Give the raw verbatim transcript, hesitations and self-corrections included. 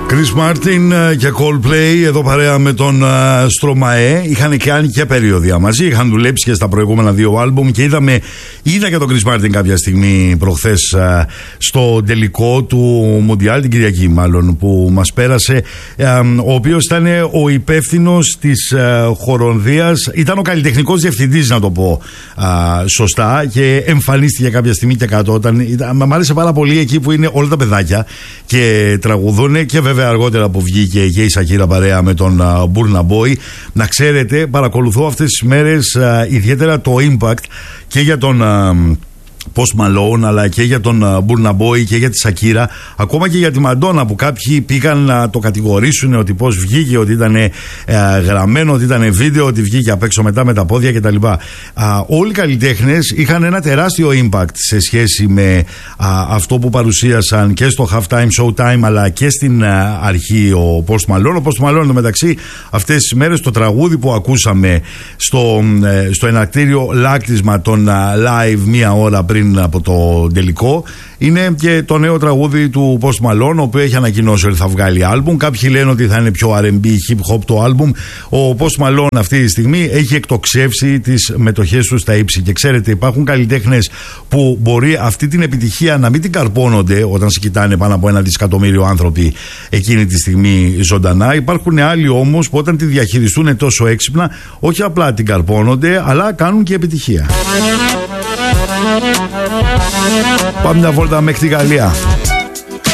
Chris Martin και Coldplay εδώ παρέα με τον Stromae. Είχαν κάνει και περίοδια μαζί, είχαν δουλέψει και στα προηγούμενα δύο άλμπουμ και είδαμε, είδα και τον Chris Martin κάποια στιγμή προχθές στο τελικό του Μουντιάλ, την Κυριακή μάλλον που μας πέρασε, ο οποίος ήταν ο υπεύθυνος της χοροδίας, ήταν ο καλλιτεχνικός διευθυντής, να το πω σωστά, και εμφανίστηκε κάποια στιγμή και κάτω. Όταν, μ' άρεσε πάρα πολύ εκεί που είναι όλα τα παιδάκια και τραγουδούν, και βέβαια αργότερα που βγήκε και η Σακύρα παρέα με τον Burna Boy. Να ξέρετε, παρακολουθώ αυτές τις μέρες uh, ιδιαίτερα το impact και για τον uh, Post Malone, αλλά και για τον uh, Burna Boy και για τη Σακύρα, ακόμα και για τη Μαντόνα, που κάποιοι πήγαν να το κατηγορήσουν ότι πώς βγήκε, ότι ήταν uh, γραμμένο, ότι ήταν βίντεο, ότι βγήκε απ' έξω μετά με τα πόδια κτλ. Uh, όλοι οι καλλιτέχνες είχαν ένα τεράστιο impact σε σχέση με uh, αυτό που παρουσίασαν και στο halftime, showtime, αλλά και στην uh, αρχή ο Post Malone. Ο Post Malone, μεταξύ, αυτές τις μέρες το τραγούδι που ακούσαμε στο, uh, στο ενακτήριο λάκτισμα των uh, live μία ώρα πριν από το τελικό, είναι και το νέο τραγούδι του Post Malone, ο οποίος έχει ανακοινώσει ότι θα βγάλει άλμπουμ. Κάποιοι λένε ότι θα είναι πιο αρ εν μπι, hip hop το άλμπουμ. Ο Post Malone αυτή τη στιγμή έχει εκτοξεύσει τις μετοχές του στα ύψη. Και ξέρετε, υπάρχουν καλλιτέχνες που μπορεί αυτή την επιτυχία να μην την καρπώνονται όταν σε κοιτάνε πάνω από ένα δισεκατομμύριο άνθρωποι εκείνη τη στιγμή ζωντανά. Υπάρχουν άλλοι όμως που όταν τη διαχειριστούν τόσο έξυπνα, όχι απλά την καρπώνονται, αλλά κάνουν και επιτυχία. Πάμε μια βόλτα μέχρι τη Γαλλία.